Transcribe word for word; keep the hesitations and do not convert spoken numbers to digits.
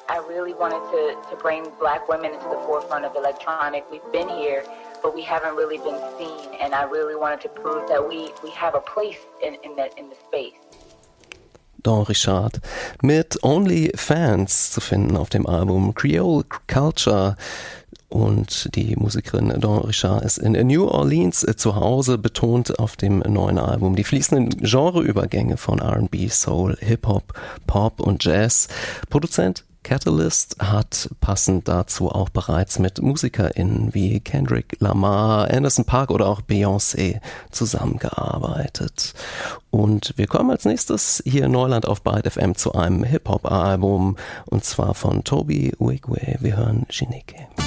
I really wanted to, to bring black women into the forefront of electronic. We've been here, but we haven't really been seen, and I really wanted to prove that we, we have a place in, in, the, in the space. Dawn Richard mit Only Fans zu finden auf dem Album Creole Culture. Und die Musikerin Dawn Richard ist in New Orleans zu Hause, betont auf dem neuen Album die fließenden Genreübergänge von R and B, Soul, Hip-Hop, Pop und Jazz. Produzent Catalyst hat passend dazu auch bereits mit MusikerInnen wie Kendrick Lamar, Anderson .Paak oder auch Beyoncé zusammengearbeitet. Und wir kommen als nächstes hier in Neuland auf Byte F M zu einem Hip-Hop-Album, und zwar von Toby Wigwe. Wir hören Shinike.